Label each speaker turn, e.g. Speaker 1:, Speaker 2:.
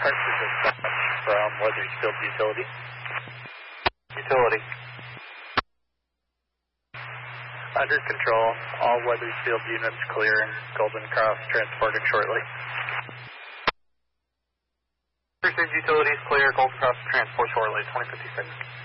Speaker 1: Hartford dispatch from Weathersfield Utility.
Speaker 2: Utility.
Speaker 1: Under control, all Weathersfield units clear. Golden Cross transporting shortly.
Speaker 2: Pursuit utilities clear. Golden Cross transport shortly. 2056.